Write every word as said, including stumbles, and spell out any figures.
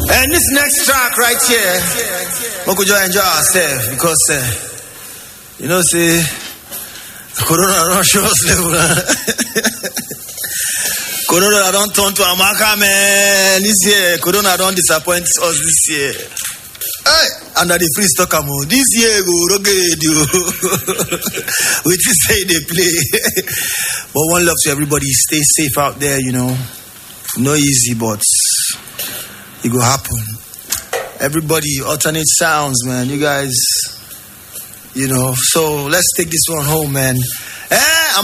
And this next track right here, we could just enjoy ourselves because, uh, you know, say, Corona don't show us level. Corona don't turn to Amaka, man. This year, Corona don't disappoint us this year. Hey, under the free stock amount. This year, go rugged, you. We just say they play. But one love to everybody. Stay safe out there, you know. No easy, but it will happen. Everybody, alternate sounds, man. You guys, you know. So let's take this one home, man.